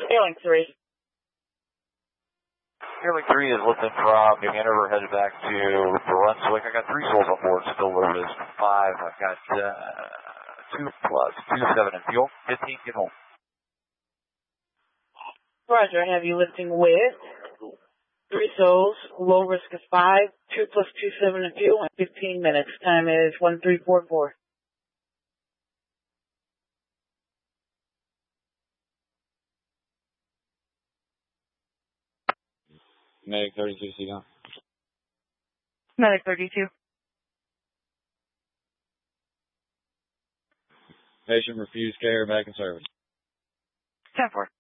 Ailing 3. Ailing 3 is lifting from New Hanover, headed back to Brunswick. I got 3 souls on board, still loaded as 5. I've got 2 plus 2, 7 in fuel, 15 get home. Roger, I have you lifting with 3 souls, low risk of 5, 2 plus 2, 7 in fuel, and 15 minutes. Time is 1344. Medic 32, Seagull. Medic 32. Patient refused care, back in service. 10-4.